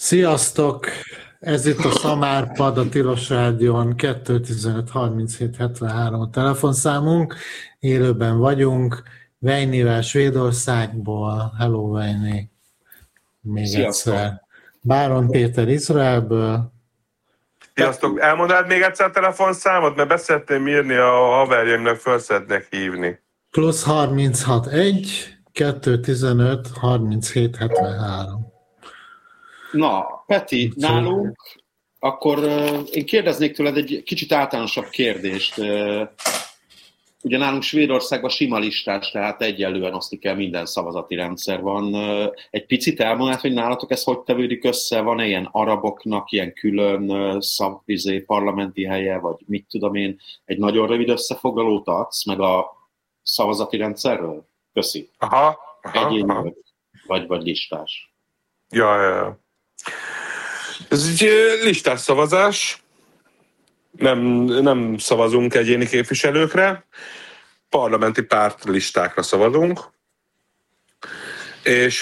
Sziasztok! Ez itt a Szamárpad, a Tilos Rádión 215 37 73 a telefonszámunk. Élőben vagyunk. Vejnivel Svédországból. Hello, Vejni! Még Sziasztok. egyszer. Báron Péter Izraelből. Sziasztok! Elmondanád még egyszer a telefonszámot? Mert beszéltem írni, a haverjaimnak föl szeretnék hívni. Plusz 36 1 215 37 73. Na, Peti, nálunk, akkor én kérdeznék tőled egy kicsit általánosabb kérdést. Ugye nálunk Svédországban sima listás, tehát egyenlően osztik el, minden szavazati rendszer van. Egy picit elmondanád, hogy nálatok ez hogy tevődik össze? Van-e ilyen araboknak ilyen külön parlamenti helye, vagy mit tudom én? Egy nagyon rövid összefoglalót adsz, meg a szavazati rendszerről? Köszi. Aha. Vagy listás. Ja. Ez egy listás szavazás. Nem szavazunk egyéni képviselőkre. Parlamenti pártlistákra szavazunk. És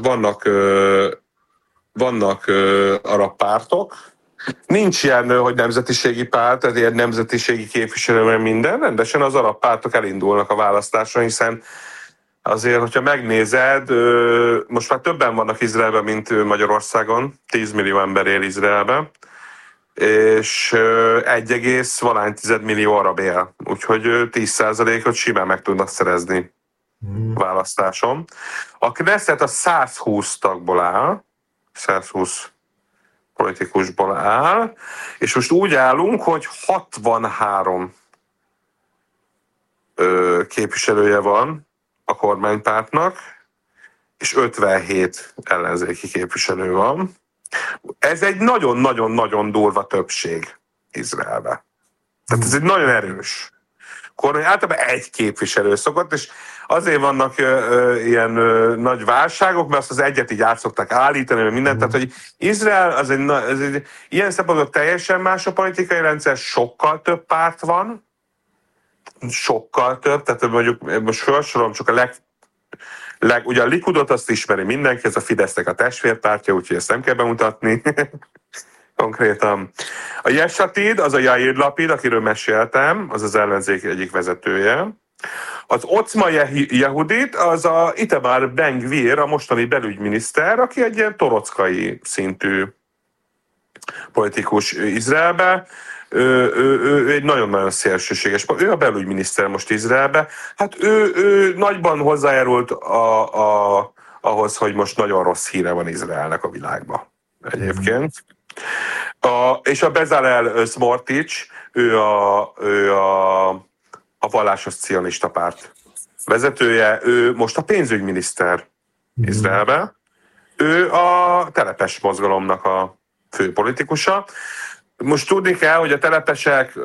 vannak arab pártok. Nincs ilyen, hogy nemzetiségi párt, tehát ilyen nemzetiségi képviselő, mert minden. Rendesen az arab pártok elindulnak a választásra, hiszen azért, hogyha megnézed, most már többen vannak Izraelben, mint Magyarországon. 10 millió ember él Izraelben, és 1,1 millió arab él. Úgyhogy 10%-ot simán meg tudnak szerezni választáson. A Knesset a 120 tagból áll, 120 politikusból áll, és most úgy állunk, hogy 63 képviselője van a kormánypártnak, és 57 ellenzéki képviselő van. Ez egy nagyon-nagyon-nagyon durva többség Izraelben. Tehát ez egy nagyon erős kormány. Általában egy képviselő szokott, és azért vannak ilyen nagy válságok, mert azt az egyet így át szokták állítani, mert mindent. Tehát, hogy Izrael az egy ilyen szempontból teljesen más a politikai rendszer, sokkal több párt van, sokkal több, tehát mondjuk most felsorolom csak ugye a Likudot azt ismeri mindenki, ez a Fidesznek a testvérpártja, úgyhogy ezt nem kell bemutatni konkrétan. A Yesh Atid, az a Yair Lapid, akiről meséltem, az az ellenzék egyik vezetője. Az Otzma Yehudit, az a Itamar Ben-Gvir, a mostani belügyminiszter, aki egy ilyen torockai szintű politikus Izraelbe. Ő egy nagyon-nagyon szélsőséges. Ő a belügyminiszter most Izraelbe. Hát ő nagyban hozzájárult ahhoz, hogy most nagyon rossz híre van Izraelnek a világban egyébként. És a Bezalel Smotrich, ő a vallásos cionista párt vezetője, ő most a pénzügyminiszter Izraelbe. Ő a telepes mozgalomnak a fő politikusa. Most tudni kell, hogy a telepesek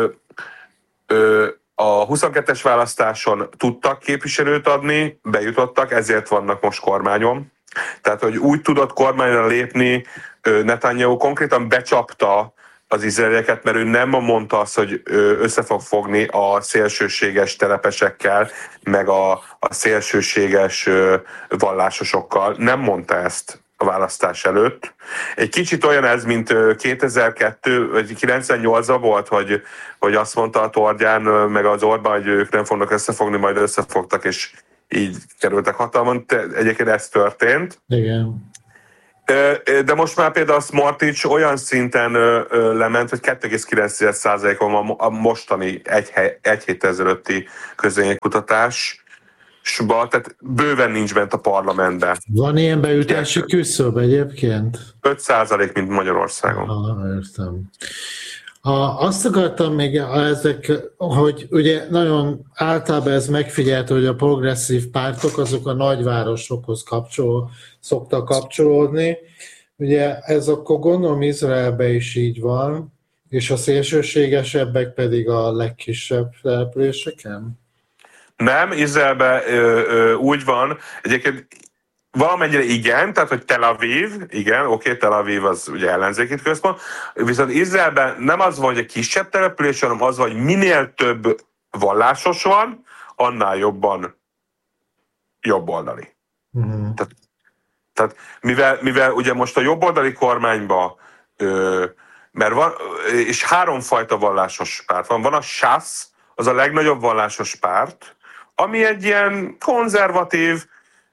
a 22-es választáson tudtak képviselőt adni, bejutottak, ezért vannak most kormányon. Tehát, hogy úgy tudott kormányra lépni, Netanyahu konkrétan becsapta az izraelieket, mert ő nem mondta azt, hogy össze fog fogni a szélsőséges telepesekkel, meg a szélsőséges vallásosokkal. Nem mondta ezt a választás előtt. Egy kicsit olyan ez, mint 2002 vagy 98-ban volt, hogy azt mondta a Tordján, meg az Orbán, hogy ők nem fognak összefogni, majd összefogtak, és így kerültek hatalmon. Egyébként ez történt. Igen. De most már például a Smotrich olyan szinten lement, hogy 2,9%-on van a mostani egy héttel ezelőtti közvéleménykutatás. Tehát bőven nincs bent a parlamentben. Van ilyen bejutási küszöb egyébként? 5%, mint Magyarországon. Értem. Azt akartam még hogy ugye nagyon általában ez megfigyelt, hogy a progresszív pártok azok a nagyvárosokhoz szoktak kapcsolódni. Ugye ez akkor gondolom Izraelben is így van, és a szélsőségesebbek pedig a legkisebb településeken? Nem, Izraelben úgy van, egyébként valamennyire igen, tehát hogy Tel Aviv, igen, oké, Tel Aviv az ugye ellenzéki központ, viszont Izraelben nem az van, hogy egy kisebb település, hanem az van, hogy minél több vallásos van, annál jobban jobboldali. Tehát Tehát mivel ugye most a jobboldali kormányban, mert van, és háromfajta vallásos párt van. Van a SZSZ, az a legnagyobb vallásos párt, ami egy ilyen konzervatív,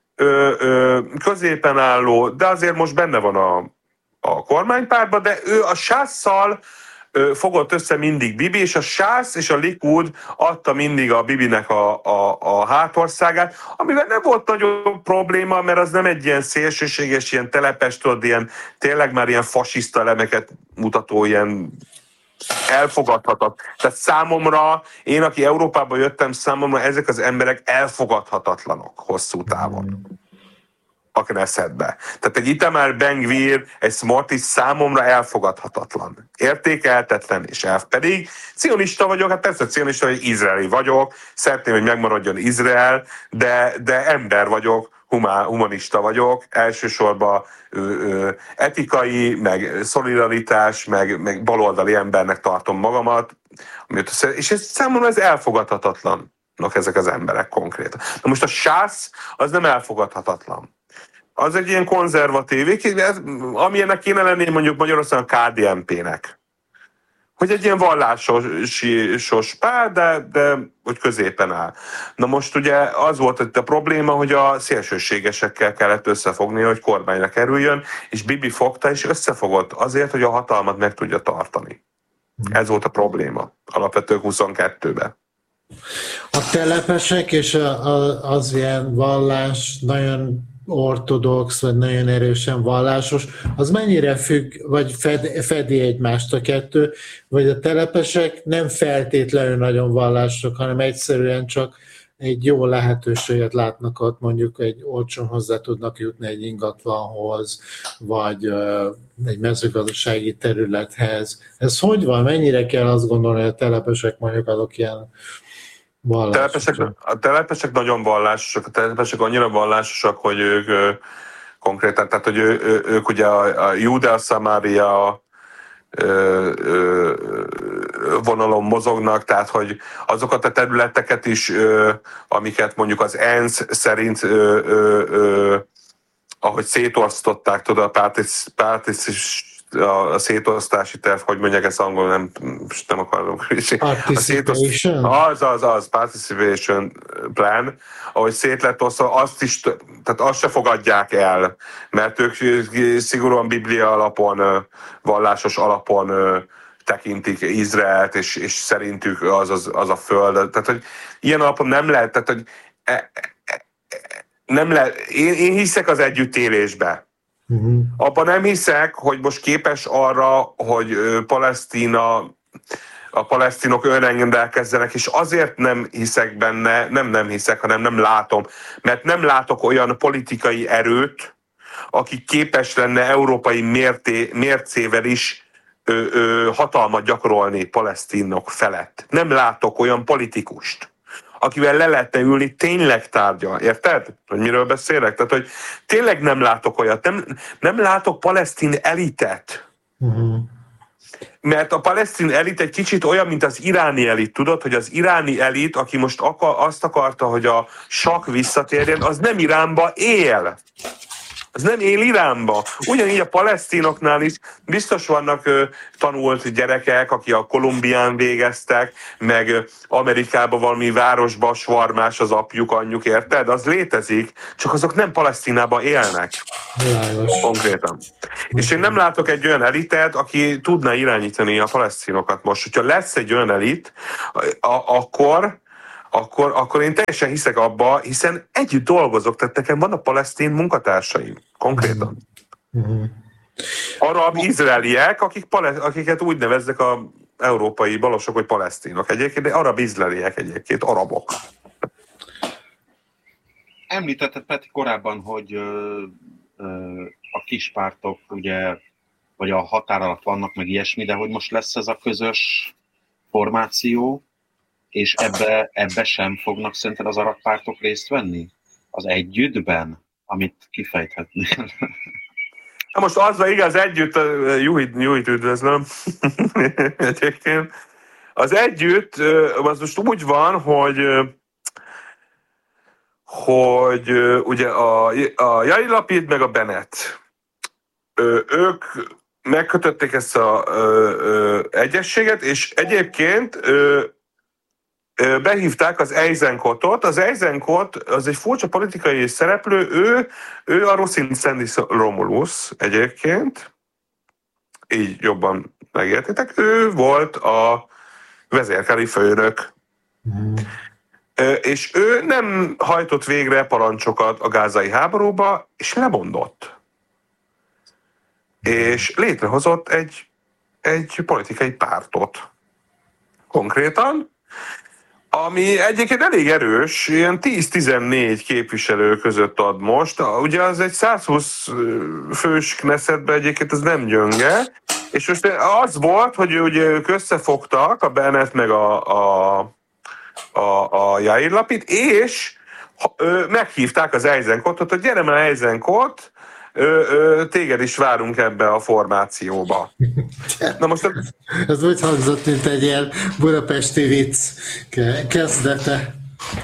középen álló, de azért most benne van a kormánypártban, de ő a SZSZ-szal fogott össze mindig Bibi, és a SZSZ és a Likud adta mindig a Bibinek a hátországát, amivel nem volt nagyon probléma, mert az nem egy ilyen szélsőséges, ilyen telepes, tudod, ilyen, tényleg már ilyen fasiszta elemeket mutató, ilyen elfogadhatat. Tehát számomra, én, aki Európába jöttem, számomra ezek az emberek elfogadhatatlanok hosszú távon a Knessetbe. Tehát egy Itamar Ben-Gvir, egy Smotrich számomra elfogadhatatlan. Értékeltetlen és pedig cionista vagyok, hát persze cionista vagyok, izraeli vagyok, szeretném, hogy megmaradjon Izrael, de ember vagyok, humanista vagyok, elsősorban etikai, meg szolidaritás, meg baloldali embernek tartom magamat, és ez számomra ez elfogadhatatlanok ezek az emberek konkrétan. Na most a SZSZ az nem elfogadhatatlan. Az egy ilyen konzervatív, amilyennek kéne lenni mondjuk Magyarországon a KDNP-nek. Hogy egy ilyen vallásos pár, de hogy középen áll. Na most ugye az volt itt a probléma, hogy a szélsőségesekkel kellett összefogni, hogy kormányra kerüljön, és Bibi fogta és összefogott azért, hogy a hatalmat meg tudja tartani. Ez volt a probléma alapvetően 22-ben. A telepesek és az ilyen vallás nagyon ortodox, vagy nagyon erősen vallásos, az mennyire függ, vagy fedi egymást a kettő, vagy a telepesek nem feltétlenül nagyon vallások, hanem egyszerűen csak egy jó lehetőséget látnak ott, mondjuk egy olcsón hozzá tudnak jutni egy ingatlanhoz, vagy egy mezőgazdasági területhez. Ez hogy van? Mennyire kell azt gondolni, hogy a telepesek mondjuk azok ilyen a telepesek nagyon vallásosak, a telepesek annyira vallásosak, hogy ők konkrétan, tehát hogy ők ugye a Júdea Szamária vonalon mozognak, tehát hogy azokat a területeket is, amiket mondjuk az ENSZ szerint, ahogy szétosztották, tudod, a szétosztási terv, hogy mondják ezt angolul, nem akarom. Participation? Az participation plan, ahogy szét lett osztva, tehát azt se fogadják el, mert ők szigorúan biblia alapon, vallásos alapon tekintik Izraelt, és szerintük az a föld. Tehát, hogy ilyen alapon nem lehet, tehát, hogy nem lehet. Én hiszek az együttélésbe. Abban nem hiszek, hogy most képes arra, hogy a palesztinok önrendelkezzenek, és azért nem hiszek benne, nem hiszek, hanem nem látom, mert nem látok olyan politikai erőt, aki képes lenne európai mércével is hatalmat gyakorolni palesztinok felett. Nem látok olyan politikust, akivel le lehetne ülni, tényleg tárgyal. Érted? Hogy miről beszélek? Tehát, hogy tényleg nem látok olyat. Nem látok palesztin elitet. Mert a palesztin elit egy kicsit olyan, mint az iráni elit. Tudod, hogy az iráni elit, aki most azt akarta, hogy a sak visszatérjen, az nem Iránba él. Az nem él Iránba. Ugyanígy a palesztinoknál is biztos vannak tanult gyerekek, akik a Kolumbián végeztek, meg Amerikában valami városban svarmás az apjuk, anyjuk, érted? Az létezik, csak azok nem Palesztinában élnek. Konkrétan. És én nem látok egy olyan elitet, aki tudna irányítani a palesztinokat most. Hogyha lesz egy olyan elit, akkor én teljesen hiszek abba, hiszen együtt dolgozok, tehát nekem van a palesztin munkatársaim, konkrétan. Arab izraeliek, akiket úgy nevezzek a európai balosok, hogy palesztinok egyébként, de arab izraeliek egyébként, arabok. Említetted, Peti, korábban, hogy a kispártok ugye, vagy a határ alatt vannak, meg ilyesmi, de hogy most lesz ez a közös formáció, és ebbe sem fognak szerinted az arab pártok részt venni? Az együttben, amit kifejthetnél? Na most az igaz, együtt, Juhit üdvözlöm egyébként. Az együtt, az most úgy van, hogy ugye a Jair Lapid meg a Bennett, ők megkötötték ezt az egyességet, és egyébként behívták az Eisenhowertot. Az Eisenhower az egy furcsa politikai szereplő, ő a Rocincentis Romulus egyébként, így jobban megértitek, ő volt a vezérkari főnök. És ő nem hajtott végre parancsokat a gázai háborúba, és lemondott. És létrehozott egy politikai pártot. Konkrétan, ami egyébként elég erős, ilyen 10-14 képviselő között ad most. Ugye az egy 120 fős Knessetben egyébként ez nem gyönge. És most az volt, hogy ugye ők összefogtak, a Bennett meg a Jair Lapid, és meghívták az Eisenhowertot, hogy gyere már Eisenhower, téged is várunk ebbe a formációba. Na most ez úgy hangzott, mint egy ilyen budapesti vicc kezdete.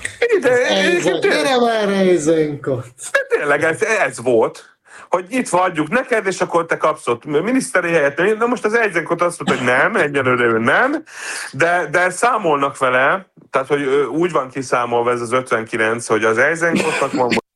Gyere már Eisenhower! Tényleg ez volt, hogy itt vagyjuk neked, és akkor te kapsz ott miniszteri helyet. Na most az Eisenhower azt mondta, hogy nem, egyelőre ő nem, de számolnak vele, tehát hogy úgy van kiszámolva ez az 59, hogy az Eisenhowernak van